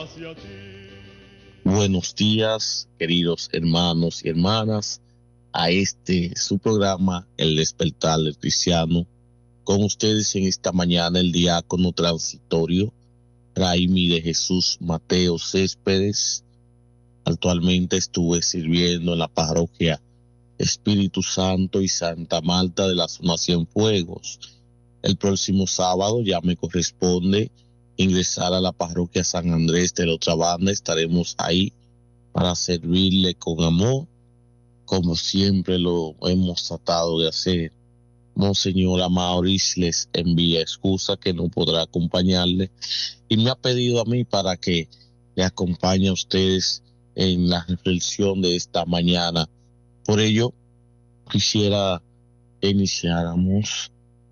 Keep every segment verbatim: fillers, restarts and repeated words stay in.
Buenos días, queridos hermanos y hermanas, a este su programa, El Despertar del Cristiano. Con ustedes en esta mañana el diácono transitorio Raimi de Jesús Mateo Céspedes. Actualmente estuve sirviendo en la parroquia Espíritu Santo y Santa Marta de la zona Cienfuegos. El próximo sábado ya me corresponde ingresar a la parroquia San Andrés de la otra banda. Estaremos ahí para servirle con amor, como siempre lo hemos tratado de hacer. Monseñor Amauris les envía excusa que no podrá acompañarle y me ha pedido a mí para que le acompañe a ustedes en la reflexión de esta mañana. Por ello, quisiera que iniciáramos,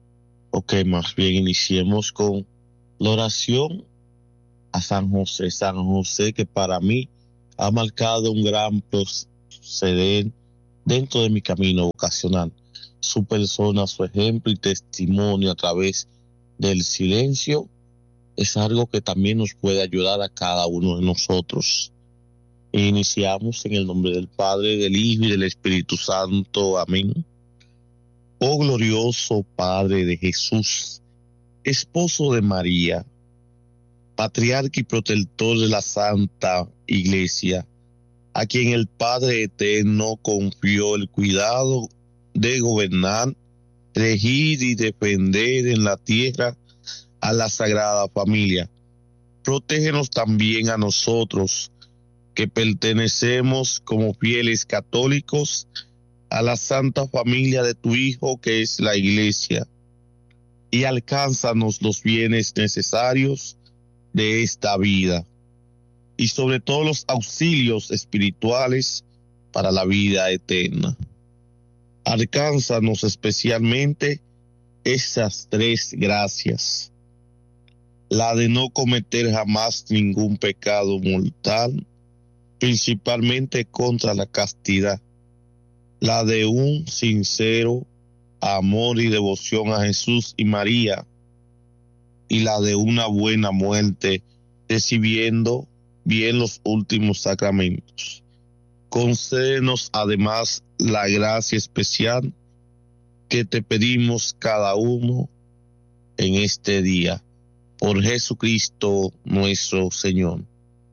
o que más bien iniciemos con la oración a San José. San José, que para mí ha marcado un gran proceder dentro de mi camino vocacional. Su persona, su ejemplo y testimonio a través del silencio es algo que también nos puede ayudar a cada uno de nosotros. E iniciamos en el nombre del Padre, del Hijo y del Espíritu Santo. Amén. Oh glorioso Padre de Jesús, esposo de María, patriarca y protector de la Santa Iglesia, a quien el Padre Eterno confió el cuidado de gobernar, regir y defender en la tierra a la Sagrada Familia. Protégenos también a nosotros, que pertenecemos como fieles católicos a la Santa Familia de tu Hijo, que es la Iglesia, y alcánzanos los bienes necesarios de esta vida, y sobre todo los auxilios espirituales para la vida eterna. Alcánzanos especialmente esas tres gracias: la de no cometer jamás ningún pecado mortal, principalmente contra la castidad; la de un sincero amor y devoción a Jesús y María; y la de una buena muerte, recibiendo bien los últimos sacramentos. Concédenos además la gracia especial que te pedimos cada uno en este día. Por Jesucristo nuestro Señor.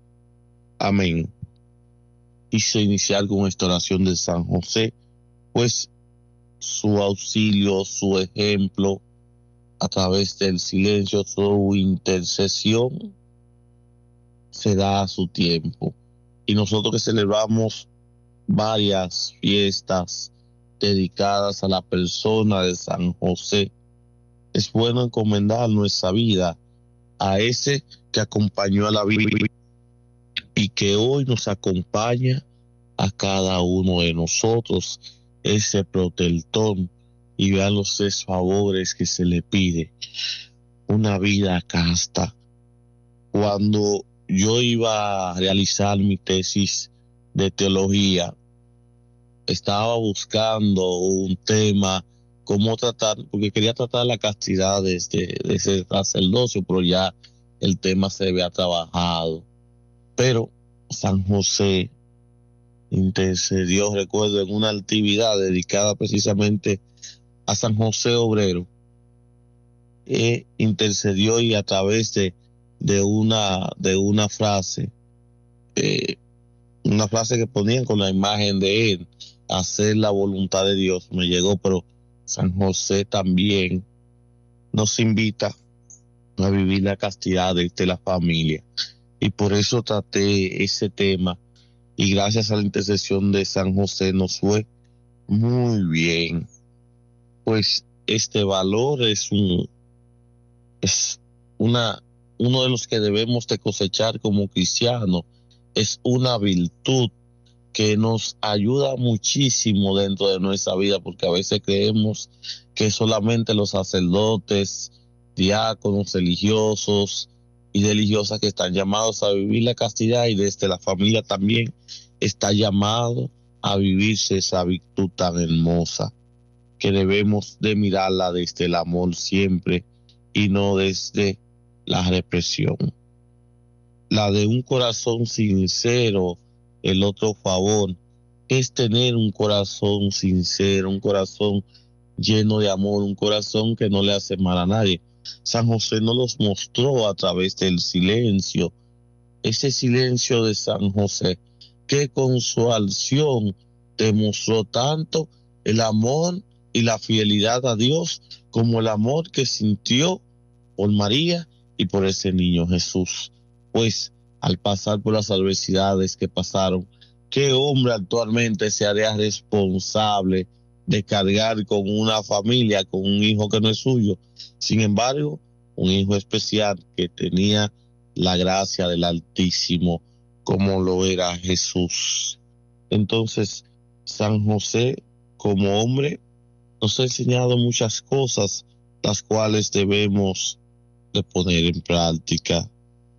Amén. Quise iniciar con esta oración de San José, pues su auxilio, su ejemplo, a través del silencio, su intercesión, se da a su tiempo. Y nosotros que celebramos varias fiestas dedicadas a la persona de San José, es bueno encomendar nuestra vida a ese que acompañó a la Biblia y que hoy nos acompaña a cada uno de nosotros, ese protector, y vean los tres favores que se le pide: una vida casta. Cuando yo iba a realizar mi tesis de teología, estaba buscando un tema, cómo tratar, porque quería tratar la castidad de, este, de ese sacerdocio, pero ya el tema se había trabajado. Pero San José intercedió, recuerdo, en una actividad dedicada precisamente a San José Obrero, e intercedió, y a través de, de, una, de una frase, eh, una frase que ponían con la imagen de él: hacer la voluntad de Dios, me llegó. Pero San José también nos invita a vivir la castidad de la familia, y por eso traté ese tema, y gracias a la intercesión de San José nos fue muy bien, pues este valor es un es una uno de los que debemos de cosechar como cristianos. Es una virtud que nos ayuda muchísimo dentro de nuestra vida, porque a veces creemos que solamente los sacerdotes, diáconos, religiosos y religiosas que están llamados a vivir la castidad, y desde la familia también está llamado a vivirse esa virtud tan hermosa, que debemos de mirarla desde el amor siempre y no desde la represión. la de un corazón sincero, el otro favor, es tener un corazón sincero, un corazón lleno de amor, un corazón que no le hace mal a nadie. San José nos los mostró a través del silencio, ese silencio de San José, que con su acción demostró tanto el amor y la fidelidad a Dios como el amor que sintió por María y por ese niño Jesús. Pues al pasar por las adversidades que pasaron, ¿qué hombre actualmente se haría responsable de cargar con una familia, con un hijo que no es suyo? Sin embargo, un hijo especial que tenía la gracia del Altísimo, como lo era Jesús. Entonces, San José, como hombre, nos ha enseñado muchas cosas, las cuales debemos de poner en práctica.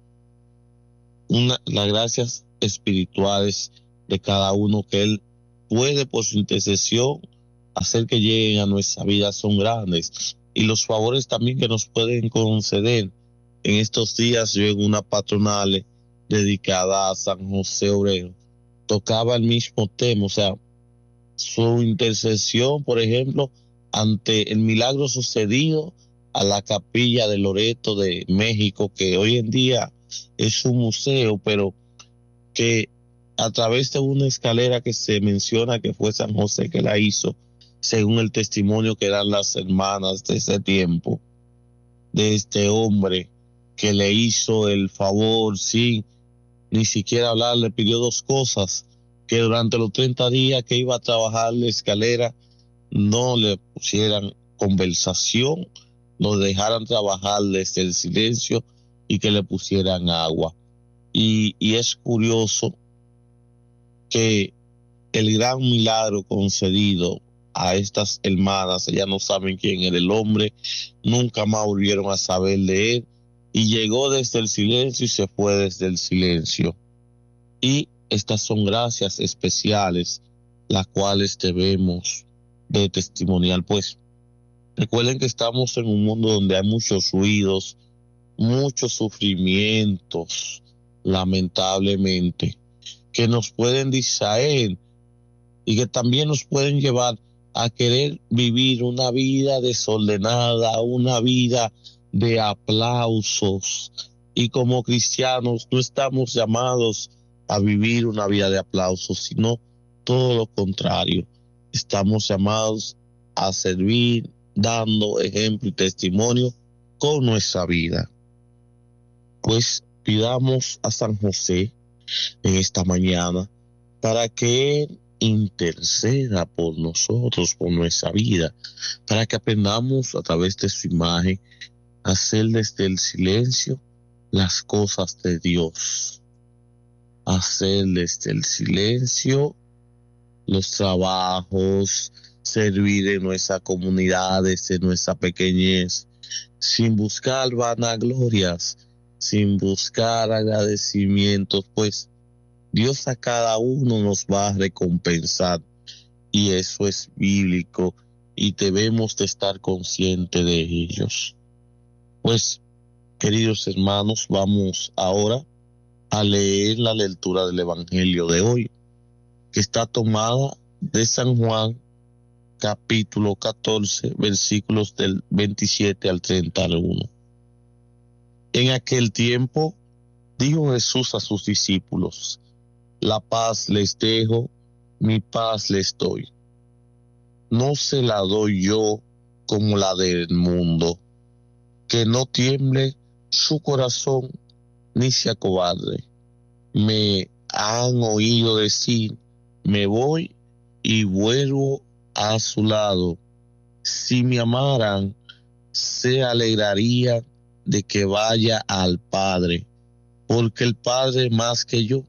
Una, las gracias espirituales de cada uno que Él puede, por su intercesión, hacer que lleguen a nuestra vida son grandes. Y los favores también que nos pueden conceder. En estos días yo en una patronal dedicada a San José Obrero tocaba el mismo tema, o sea, su intercesión, por ejemplo, ante el milagro sucedido a la capilla de Loreto de México, que hoy en día es un museo, pero que a través de una escalera que se menciona que fue San José que la hizo, según el testimonio que dan las hermanas de ese tiempo, de este hombre que le hizo el favor sin ni siquiera hablar, le pidió dos cosas: que durante los treinta días que iba a trabajar la escalera no le pusieran conversación, no dejaran trabajar desde el silencio y que le pusieran agua. Y, y es curioso que el gran milagro concedido a estas hermanas, ellas no saben quién era el hombre, nunca más volvieron a saber de él, y llegó desde el silencio y se fue desde el silencio. Y estas son gracias especiales, las cuales debemos de testimonial. Pues recuerden que estamos en un mundo donde hay muchos ruidos, muchos sufrimientos, lamentablemente, que nos pueden distraer y que también nos pueden llevar a querer vivir una vida desordenada, una vida de aplausos. Y como cristianos no estamos llamados a vivir una vida de aplausos, sino todo lo contrario. Estamos llamados a servir, dando ejemplo y testimonio con nuestra vida. Pues pidamos a San José en esta mañana para que Él interceda por nosotros, por nuestra vida, para que aprendamos a través de su imagen a hacer desde el silencio las cosas de Dios, hacer desde el silencio los trabajos, servir en nuestra comunidad desde nuestra pequeñez, sin buscar vanaglorias, sin buscar agradecimientos, pues Dios a cada uno nos va a recompensar, y eso es bíblico y debemos de estar conscientes de ellos. Pues, queridos hermanos, vamos ahora a leer la lectura del Evangelio de hoy, que está tomada de San Juan, capítulo catorce, versículos del veintisiete al treinta y uno. En aquel tiempo dijo Jesús a sus discípulos: la paz les dejo, mi paz les doy. No se la doy yo como la del mundo. Que no tiemble su corazón ni se acobarde. Me han oído decir: me voy y vuelvo a su lado. Si me amaran, se alegrarían de que vaya al Padre, porque el Padre más que yo.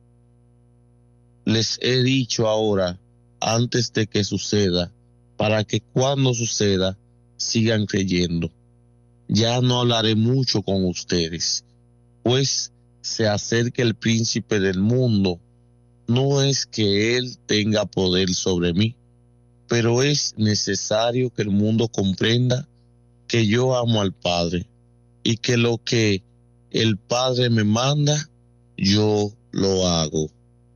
Les he dicho ahora, antes de que suceda, para que cuando suceda sigan creyendo. Ya no hablaré mucho con ustedes, pues se acerca el príncipe del mundo. No es que él tenga poder sobre mí, pero es necesario que el mundo comprenda que yo amo al Padre y que lo que el Padre me manda yo lo hago.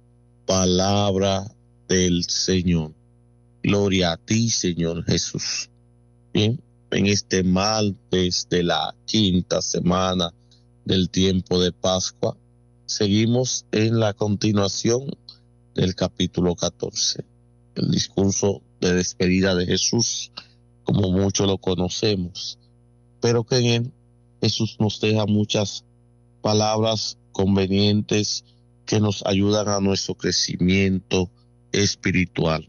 Palabra del Señor. Gloria a ti, Señor Jesús. Bien, en este martes de la quinta semana del tiempo de Pascua, seguimos en la continuación del capítulo catorce, el discurso de despedida de Jesús, como muchos lo conocemos, pero que en él Jesús nos deja muchas palabras convenientes que nos ayudan a nuestro crecimiento espiritual.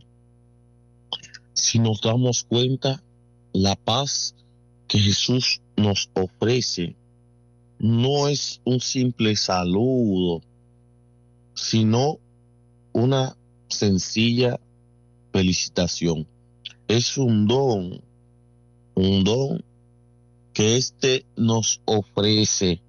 Si nos damos cuenta, la paz que Jesús nos ofrece no es un simple saludo, sino una sencilla felicitación. Es un don, un don que éste nos ofrece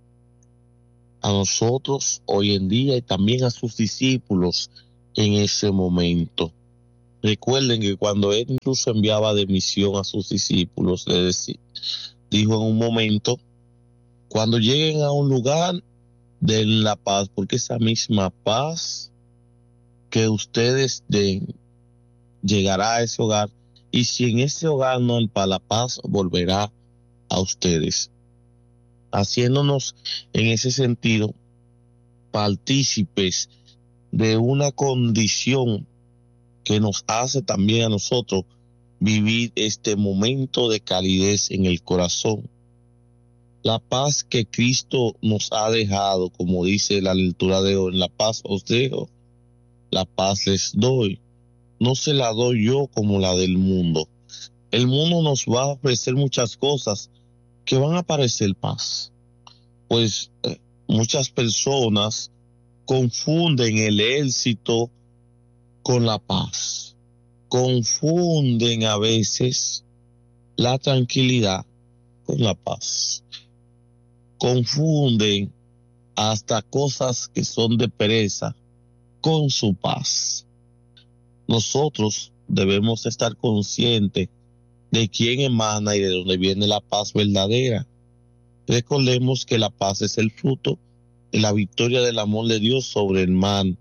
a nosotros hoy en día y también a sus discípulos en ese momento. Recuerden que cuando él incluso enviaba de misión a sus discípulos, le decía, dijo en un momento, cuando lleguen a un lugar, den la paz, porque esa misma paz que ustedes den llegará a ese hogar, y si en ese hogar no hay paz, la paz volverá a ustedes, haciéndonos en ese sentido partícipes de una condición que nos hace también a nosotros vivir este momento de calidez en el corazón. La paz que Cristo nos ha dejado, como dice la lectura de hoy, la paz os dejo, la paz les doy. No se la doy yo como la del mundo. El mundo nos va a ofrecer muchas cosas que van a parecer paz. Pues eh, muchas personas confunden el éxito con la paz. Confunden a veces la tranquilidad con la paz. Confunden hasta cosas que son de pereza con su paz. Nosotros debemos estar conscientes de quién emana y de dónde viene la paz verdadera. Recordemos que la paz es el fruto de la victoria del amor de Dios sobre el mal.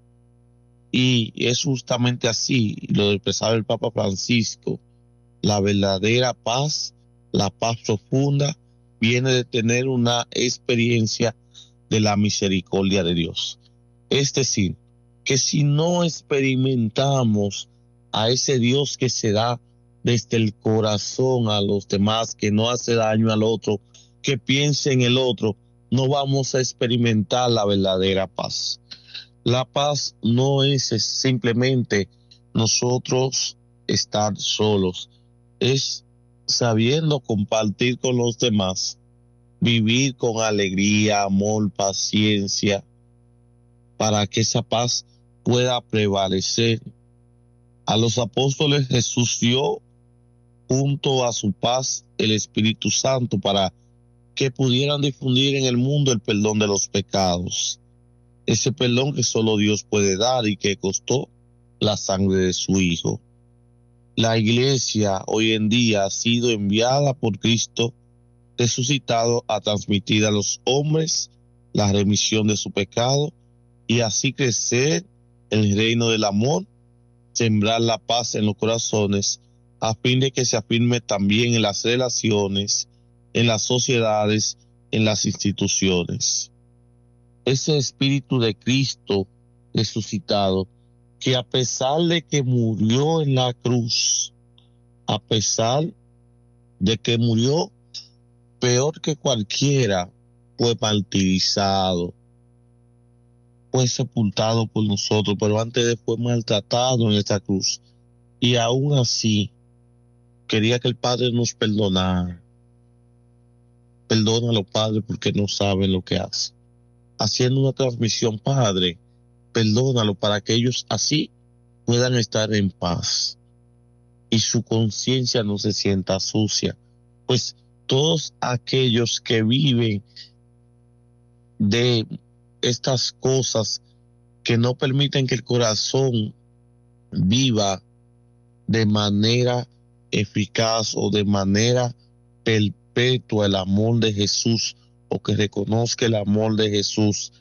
Y es justamente así, lo expresaba el Papa Francisco, la verdadera paz, la paz profunda, viene de tener una experiencia de la misericordia de Dios. Es decir, que si no experimentamos a ese Dios que se da desde el corazón a los demás, que no hace daño al otro, que piense en el otro, no vamos a experimentar la verdadera paz. La paz no es simplemente nosotros estar solos, es sabiendo compartir con los demás, vivir con alegría, amor, paciencia, para que esa paz pueda prevalecer. A los apóstoles Jesús dio junto a su paz el Espíritu Santo para que pudieran difundir en el mundo el perdón de los pecados. Ese perdón que solo Dios puede dar y que costó la sangre de su Hijo. La iglesia hoy en día ha sido enviada por Cristo resucitado a transmitir a los hombres la remisión de su pecado y así crecer el reino del amor, sembrar la paz en los corazones, a fin de que se afirme también en las relaciones, en las sociedades, en las instituciones. Ese Espíritu de Cristo resucitado, que a pesar de que murió en la cruz, a pesar de que murió peor que cualquiera, fue martirizado, fue sepultado por nosotros, pero antes de fue maltratado en esta cruz. Y aún así, quería que el Padre nos perdonara. Perdónalo, Padre, porque no saben lo que hacen. Haciendo una transmisión, Padre, perdónalo para que ellos así puedan estar en paz y su conciencia no se sienta sucia. Pues todos aquellos que viven de estas cosas que no permiten que el corazón viva de manera eficaz o de manera perpetua el amor de Jesús, o que reconozca el amor de Jesús,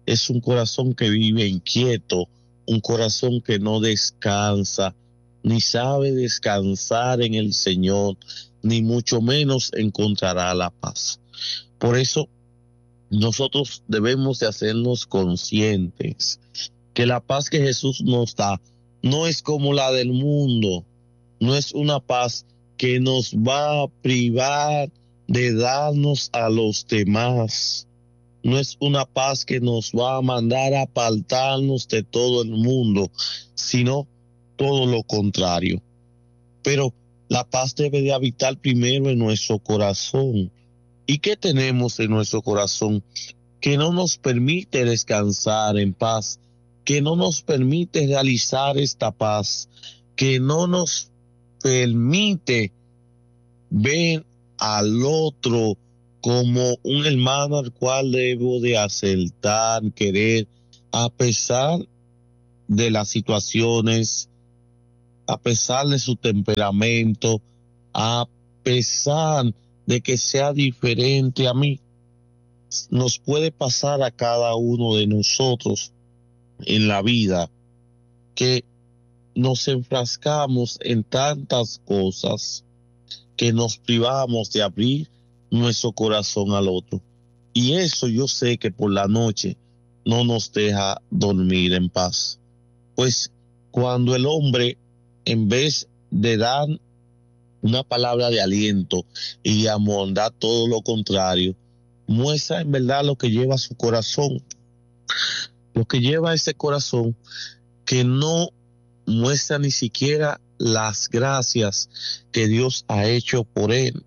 es un corazón que vive inquieto, un corazón que no descansa, ni sabe descansar en el Señor, ni mucho menos encontrará la paz. Por eso nosotros debemos de hacernos conscientes que la paz que Jesús nos da no es como la del mundo, no es una paz que nos va a privar de darnos a los demás, no es una paz que nos va a mandar a apartarnos de todo el mundo, sino todo lo contrario. Pero la paz debe de habitar primero en nuestro corazón. ¿Y qué tenemos en nuestro corazón que no nos permite descansar en paz, que no nos permite realizar esta paz, que no nos permite ver al otro como un hermano al cual debo de acertar, querer, a pesar de las situaciones, a pesar de su temperamento, a pesar de que sea diferente a mí? Nos puede pasar a cada uno de nosotros en la vida que nos enfrascamos en tantas cosas que nos privamos de abrir nuestro corazón al otro. Y eso yo sé que por la noche no nos deja dormir en paz. Pues cuando el hombre, en vez de dar una palabra de aliento y de amor, da todo lo contrario, muestra en verdad lo que lleva su corazón, lo que lleva ese corazón que no muestra ni siquiera las gracias que Dios ha hecho por él.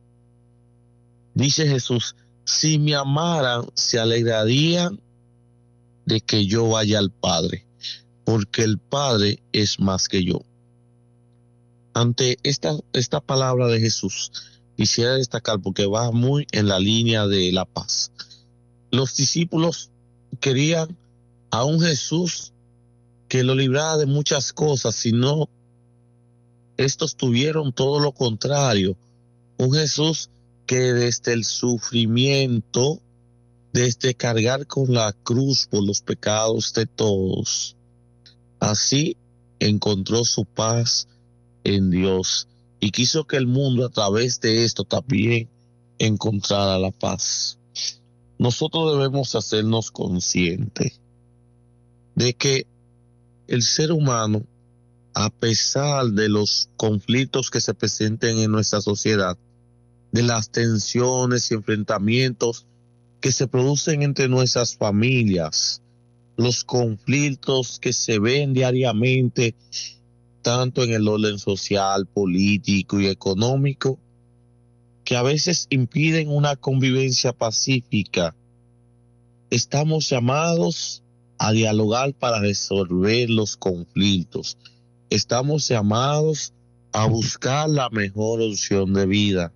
Dice Jesús, si me amaran, se alegrarían de que yo vaya al Padre, porque el Padre es más que yo. Ante esta, esta palabra de Jesús, quisiera destacar porque va muy en la línea de la paz. Los discípulos querían a un Jesús que lo librara de muchas cosas, sino estos tuvieron todo lo contrario. Un Jesús que desde el sufrimiento, desde cargar con la cruz por los pecados de todos, así encontró su paz en Dios y quiso que el mundo a través de esto también encontrara la paz. Nosotros debemos hacernos conscientes de que el ser humano, a pesar de los conflictos que se presenten en nuestra sociedad, de las tensiones y enfrentamientos que se producen entre nuestras familias, los conflictos que se ven diariamente, tanto en el orden social, político y económico, que a veces impiden una convivencia pacífica, estamos llamados a dialogar para resolver los conflictos. Estamos llamados a buscar la mejor opción de vida.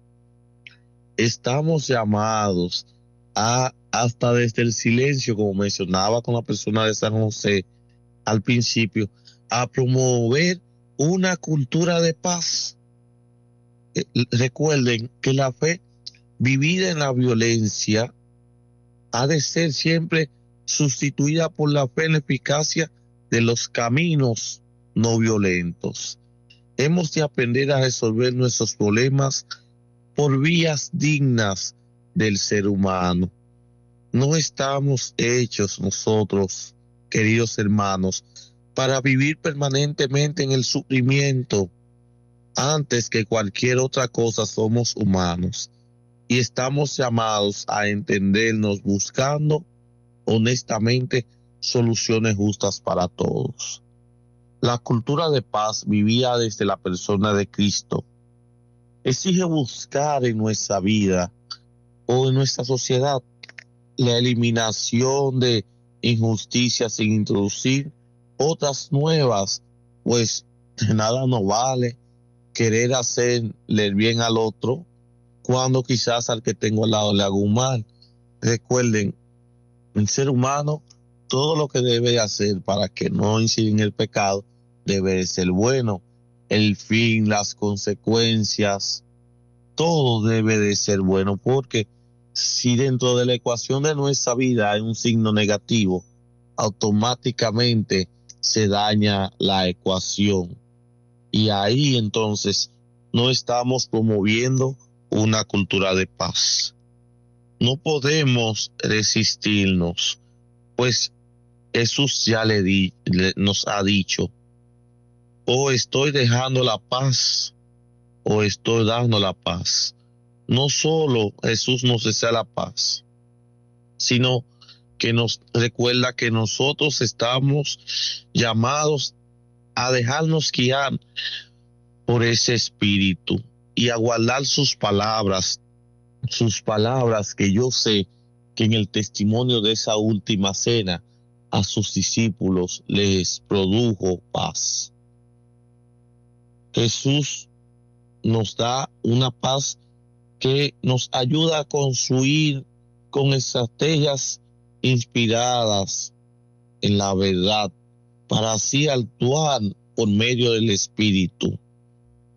Estamos llamados a, hasta desde el silencio, como mencionaba con la persona de San José al principio, a promover una cultura de paz. Eh, recuerden que la fe vivida en la violencia ha de ser siempre sustituida por la fe en la eficacia de los caminos no violentos. Hemos de aprender a resolver nuestros problemas por vías dignas del ser humano. No estamos hechos nosotros, queridos hermanos, para vivir permanentemente en el sufrimiento. Antes que cualquier otra cosa somos humanos y estamos llamados a entendernos buscando honestamente soluciones justas para todos. La cultura de paz vivida desde la persona de Cristo exige buscar en nuestra vida o en nuestra sociedad la eliminación de injusticias sin introducir otras nuevas, pues de nada nos vale querer hacerle el bien al otro cuando quizás al que tengo al lado le hago un mal. Recuerden, el ser humano, todo lo que debe hacer para que no incida en el pecado debe de ser bueno. El fin, las consecuencias, todo debe de ser bueno, porque Si dentro de la ecuación de nuestra vida hay un signo negativo, automáticamente se daña la ecuación. Y ahí entonces no estamos promoviendo una cultura de paz. No podemos resistirnos, pues Jesús ya le di, le, nos ha dicho, o estoy dejando la paz, o estoy dando la paz. No solo Jesús nos desea la paz, sino que nos recuerda que nosotros estamos llamados a dejarnos guiar por ese espíritu y a guardar sus palabras, sus palabras que yo sé que en el testimonio de esa última cena a sus discípulos les produjo paz. Jesús nos da una paz que nos ayuda a construir con estrategias inspiradas en la verdad para así actuar por medio del Espíritu.